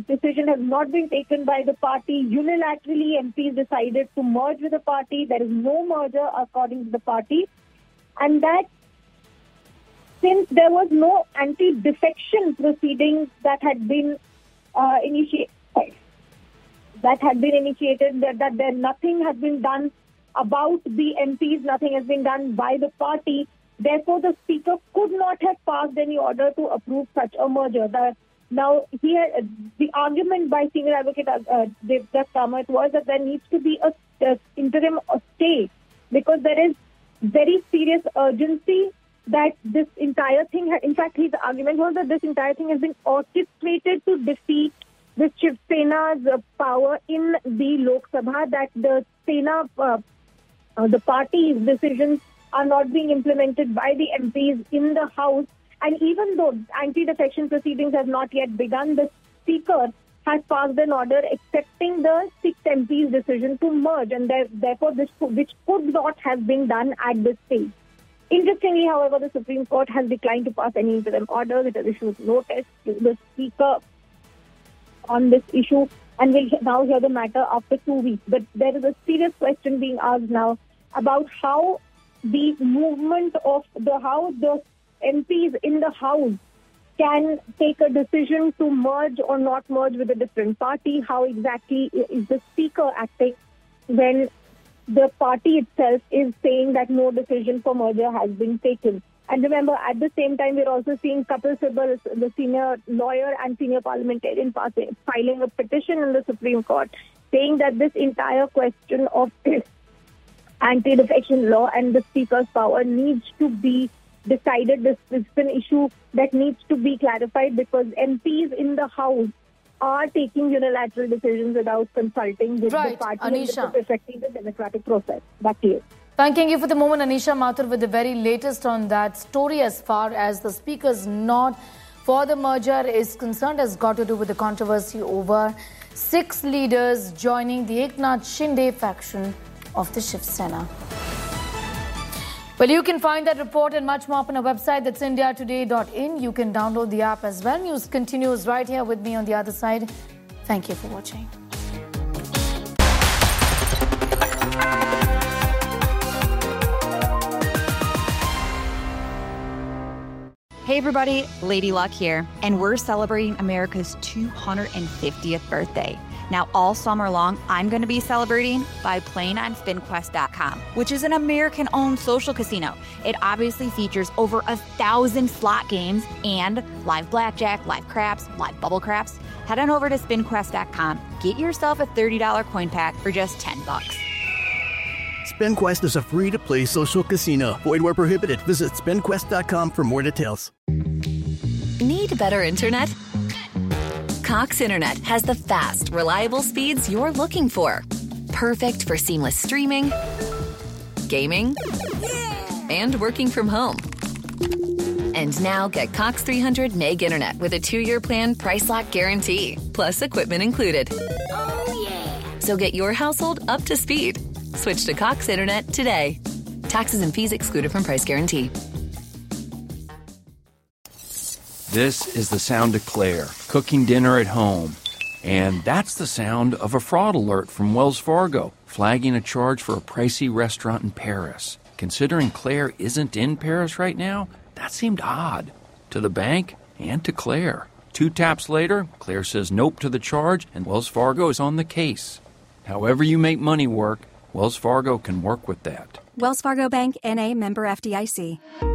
decision has not been taken by the party. Unilaterally, MPs decided to merge with the party. There is no merger according to the party. And that since there was no anti-defection proceedings that had been initiated, that there nothing has been done about the MPs, nothing has been done by the party. Therefore, the Speaker could not have passed any order to approve such a merger. Now, here, the argument by Senior Advocate Devdutt Kamath was that there needs to be a interim stay because there is very serious urgency that this entire thing, in fact, his argument was that this entire thing has been orchestrated to defeat the Shiv Sena's power in the Lok Sabha, that the Sena, the party's decisions are not being implemented by the MPs in the House. And even though anti-defection proceedings have not yet begun, the Speaker has passed an order accepting the 6 MPs' decision to merge, and therefore which could not have been done at this stage. Interestingly, however, the Supreme Court has declined to pass any interim orders. It has issued notice to the Speaker on this issue, and will now hear the matter after 2 weeks. But there is a serious question being asked now about how the movement of how the MPs in the House can take a decision to merge or not merge with a different party. How exactly is the Speaker acting when the party itself is saying that no decision for merger has been taken? And remember, at the same time, we're also seeing Kapil Sibal, the senior lawyer and senior parliamentarian, filing a petition in the Supreme Court saying that this entire question of anti-defection law and the Speaker's power needs to be decided. This is an issue that needs to be clarified because MPs in the House are taking unilateral decisions without consulting with the party, and this is affecting the democratic process. Back to you. Thanking you for the moment, Anisha Mathur, with the very latest on that story as far as the Speaker's nod for the merger is concerned has got to do with the controversy over 6 leaders joining the Eknath Shinde faction of the Shiv Sena. Well, you can find that report and much more up on our website. That's indiatoday.in. You can download the app as well. News continues right here with me on the other side. Thank you for watching. Hey everybody, Lady Luck here, and we're celebrating America's 250th birthday. Now, all summer long, I'm going to be celebrating by playing on SpinQuest.com, which is an American-owned social casino. It obviously features over 1,000 slot games and live blackjack, live craps, live bubble craps. Head on over to SpinQuest.com. Get yourself a $30 coin pack for just $10. SpinQuest is a free-to-play social casino. Void where prohibited. Visit SpinQuest.com for more details. Need better internet? Cox Internet has the fast, reliable speeds you're looking for. Perfect for seamless streaming, gaming, and working from home. And now get Cox 300 meg internet with a 2-year plan, price lock guarantee, plus equipment included. Oh, yeah. So get your household up to speed. Switch to Cox Internet today. Taxes and fees excluded from price guarantee. This is the sound of Claire, cooking dinner at home. And that's the sound of a fraud alert from Wells Fargo, flagging a charge for a pricey restaurant in Paris. Considering Claire isn't in Paris right now, that seemed odd. To the bank and to Claire. 2 taps later, Claire says nope to the charge, and Wells Fargo is on the case. However you make money work, Wells Fargo can work with that. Wells Fargo Bank, N.A., member FDIC.